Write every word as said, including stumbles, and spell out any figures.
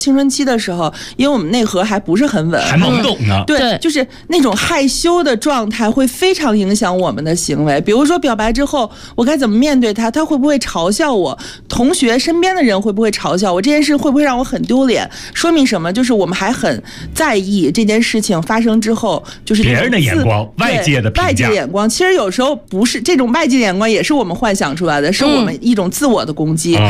青春期的时候，因为我们内核还不是很稳， 还懵懂呢。 对，就是那种害羞的状态会非常影响我们的行为。比如说表白之后，我该怎么面对他？他会不会嘲笑我？同学身边的人会不会嘲笑我？这件事会不会让我很丢脸？说明什么？就是我们还很在意这件事情发生之后，就是别人的眼光、外界的评价。 外界眼光，其实有时候不是这种外界眼光，也是我们幻想出来的，是我们一种自我的攻击。嗯